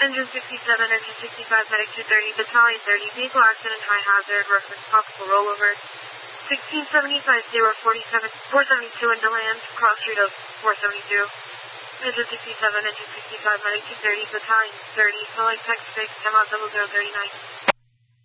Engine 67, engine 65, medic 230, battalion 30, vehicle accident, high hazard, reference possible rollover. 1675 047 472 in DeLand, cross street of 472. Engine 67, engine 65, medic 230, battalion 30, calling text 6, 10 039.